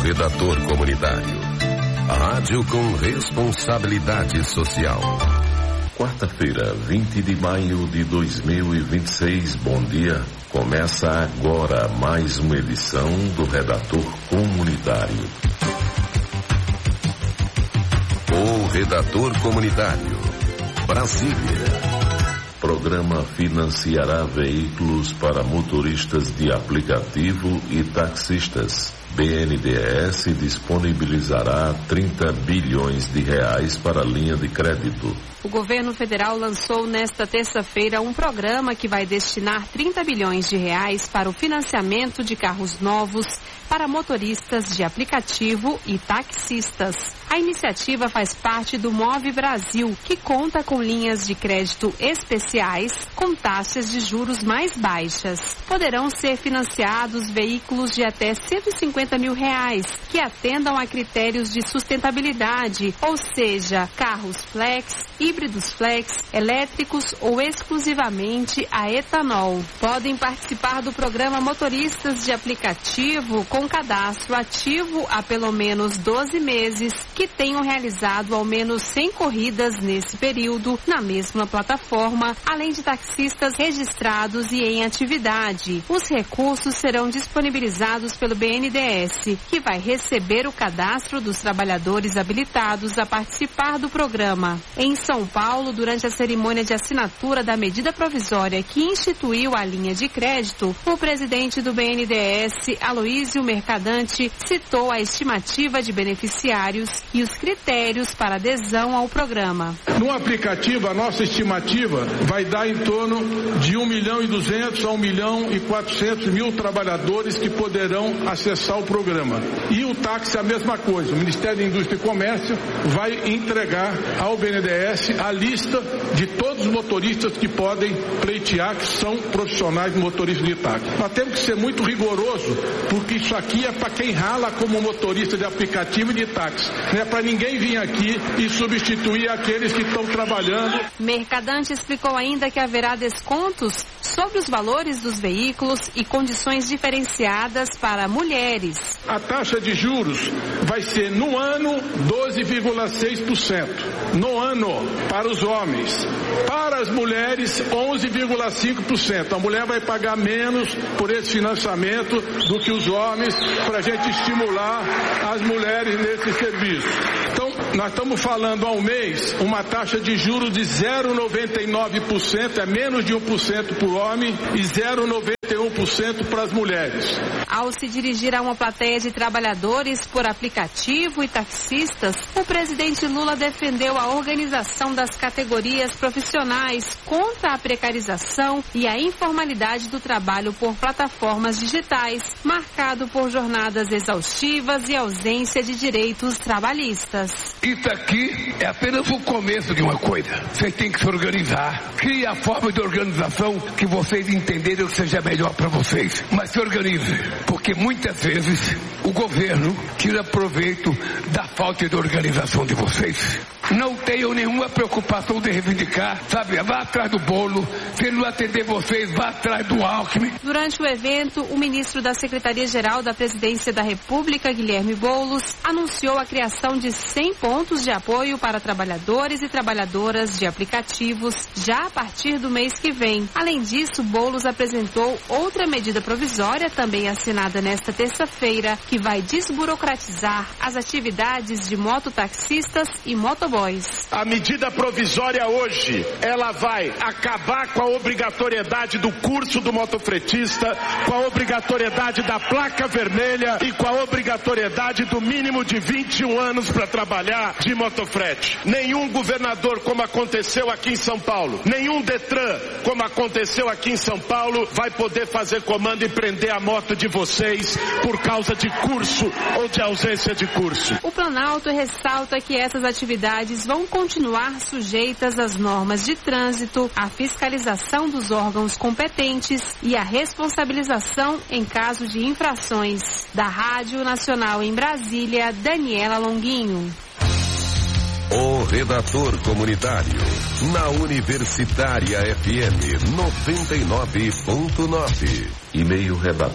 redator comunitário. Rádio com responsabilidade social. Quarta-feira, 20 de maio de 2026. Bom dia. Começa agora mais uma edição do Redator Comunitário. O Redator Comunitário. Brasília. Programa financiará veículos para motoristas de aplicativo e taxistas. BNDES disponibilizará 30 bilhões de reais para a linha de crédito. O governo federal lançou nesta terça-feira um programa que vai destinar 30 bilhões de reais para o financiamento de carros novos para motoristas de aplicativo e taxistas. A iniciativa faz parte do Move Brasil, que conta com linhas de crédito especiais com taxas de juros mais baixas. Poderão ser financiados veículos de até R$150 mil, que atendam a critérios de sustentabilidade, ou seja, carros flex, híbridos flex, elétricos ou exclusivamente a etanol. Podem participar do programa motoristas de aplicativo com cadastro ativo há pelo menos 12 meses, que tenham realizado ao menos 100 corridas nesse período na mesma plataforma, além de taxistas registrados e em atividade. Os recursos serão disponibilizados pelo BNDES, que vai receber o cadastro dos trabalhadores habilitados a participar do programa. Em São Paulo, durante a cerimônia de assinatura da medida provisória que instituiu a linha de crédito, o presidente do BNDES, Aloísio Mercadante, citou a estimativa de beneficiários e os critérios para adesão ao programa. No aplicativo, a nossa estimativa vai dar em torno de 1.200.000 a 1.400.000 trabalhadores que poderão acessar o programa. E o táxi a mesma coisa. O Ministério da Indústria e Comércio vai entregar ao BNDES a lista de todos os motoristas que podem pleitear, que são profissionais de motorista de táxi. Nós temos que ser muito rigoroso, porque isso aqui é para quem rala como motorista de aplicativo e de táxi. Não é para ninguém vir aqui e substituir aqueles que estão trabalhando. Mercadante explicou ainda que haverá descontos sobre os valores dos veículos e condições diferenciadas para mulheres. A taxa de juros vai ser no ano 12,6%. No ano para os homens. Para as mulheres 11,5%. A mulher vai pagar menos por esse financiamento do que os homens, para a gente estimular as mulheres nesse serviço. Então, nós estamos falando ao mês uma taxa de juros de 0,99%, é menos de 1% para o homem e 0,91% para as mulheres. Ao se dirigir a uma plateia de trabalhadores por aplicativo e taxistas, o presidente Lula defendeu a organização das categorias profissionais contra a precarização e a informalidade do trabalho por plataformas digitais, marcado por jornadas exaustivas e ausência de direitos trabalhistas. Isso aqui é apenas o começo de uma coisa. Vocês têm que se organizar. Crie a forma de organização que vocês entenderem que seja melhor para vocês. Mas se organize, porque muitas vezes o governo tira proveito da falta de organização de vocês. Não tenham nenhuma preocupação de reivindicar, sabe? Vá atrás do bolo. Se ele não atender vocês, vá atrás do Alckmin. Durante o evento, o ministro da Secretaria-Geral da Presidência da República, Guilherme Boulos, anunciou a criação de 100 pontos de apoio para trabalhadores e trabalhadoras de aplicativos já a partir do mês que vem. Além disso, Boulos apresentou outra medida provisória, também assinada nesta terça-feira, que vai desburocratizar as atividades de mototaxistas e motoboys. A medida provisória hoje, ela vai acabar com a obrigatoriedade do curso do motofretista, com a obrigatoriedade da placa vermelha e com a obrigatoriedade do mínimo de 21 anos para trabalhar de motofrete. Nenhum governador, como aconteceu aqui em São Paulo, nenhum Detran, como aconteceu aqui em São Paulo, vai poder fazer comando e prender a moto de vocês por causa de curso ou de ausência de curso. O Planalto ressalta que essas atividades vão continuar sujeitas às normas de trânsito, à fiscalização dos órgãos competentes e à responsabilização em caso de infrações. Da Rádio Nacional em Brasília, Daniela Longuinho. O redator comunitário, na Universitária FM 99.9. E-mail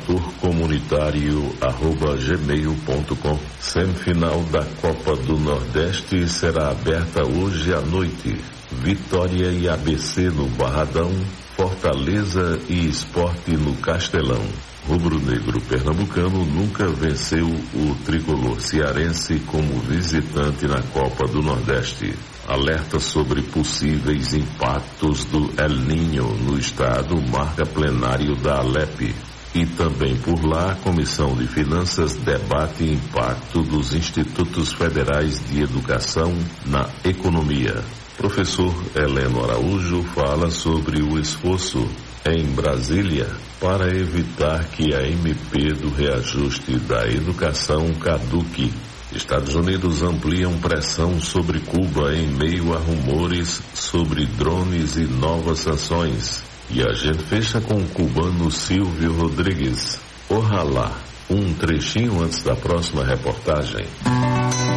redatorcomunitário@gmail.com. Semifinal da Copa do Nordeste será aberta hoje à noite. Vitória e ABC no Barradão, Fortaleza e Sport no Castelão. Rubro-negro pernambucano nunca venceu o tricolor cearense como visitante na Copa do Nordeste. Alerta sobre possíveis impactos do El Niño no estado marca plenário da Alep. E também por lá, a Comissão de Finanças debate impacto dos Institutos Federais de Educação na economia. Professor Heleno Araújo fala sobre o esforço em Brasília para evitar que a MP do reajuste da educação caduque. Estados Unidos ampliam pressão sobre Cuba em meio a rumores sobre drones e novas sanções. E a gente fecha com o cubano Silvio Rodrigues. Ojalá, um trechinho antes da próxima reportagem.